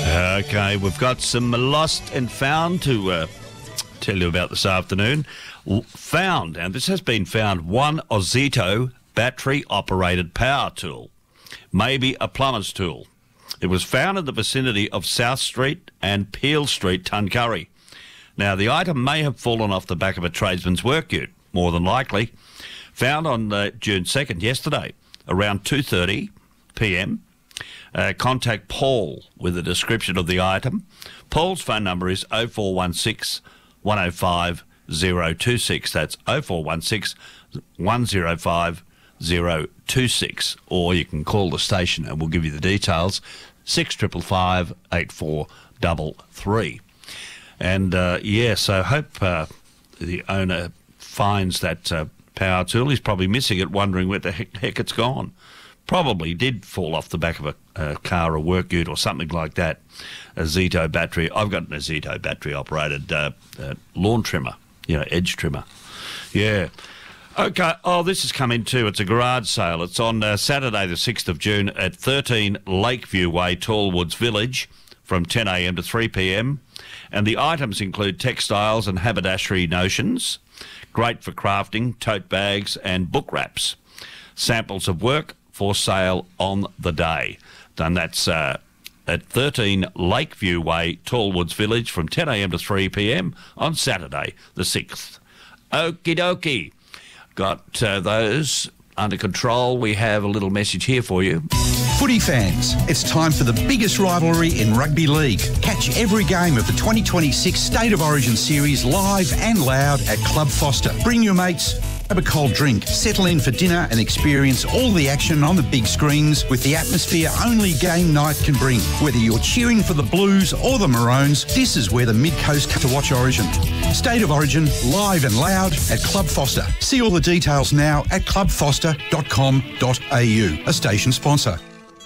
Okay, we've got some lost and found to tell you about this afternoon. Found, and this has been found, one Ozito battery-operated power tool, maybe a plumber's tool. It was found in the vicinity of South Street and Peel Street, Tuncurry. Now, the item may have fallen off the back of a tradesman's work ute, more than likely. Found on June 2nd, yesterday, around 2:30 p.m. Contact Paul with a description of the item. Paul's phone number is 0416 105 026. That's 0416 105 026. Or you can call the station and we'll give you the details. 6555 8433. And so hope the owner finds that power tool. He's probably missing it, wondering where the heck it's gone. Probably did fall off the back of a car or work ute or something like that. A Ozito battery. I've got an Ozito battery-operated lawn trimmer, edge trimmer. Yeah. Okay. Oh, this has come in too. It's a garage sale. It's on Saturday the 6th of June at 13 Lakeview Way, Tallwoods Village, from 10 a.m. to 3 p.m. And the items include textiles and haberdashery notions, great for crafting, tote bags and book wraps. Samples of work for sale on the day. And that's at 13 Lakeview Way, Tallwoods Village, from 10 a.m. to 3 p.m. on Saturday the 6th. Okie dokie. Got those under control. We have a little message here for you. Footy fans, it's time for the biggest rivalry in rugby league. Catch every game of the 2026 State of Origin series live and loud at Club Foster. Bring your mates, have a cold drink, settle in for dinner and experience all the action on the big screens with the atmosphere only game night can bring. Whether you're cheering for the Blues or the Maroons, this is where the Mid-Coast come to watch Origin. State of Origin, live and loud at Club Foster. See all the details now at clubfoster.com.au, a station sponsor.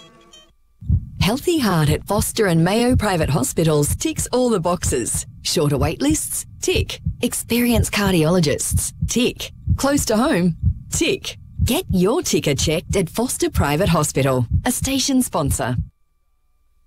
Healthy Heart at Foster and Mayo Private Hospitals ticks all the boxes. Shorter wait lists? Tick. Experienced cardiologists? Tick. Close to home? Tick. Get your ticker checked at Foster Private Hospital, a station sponsor.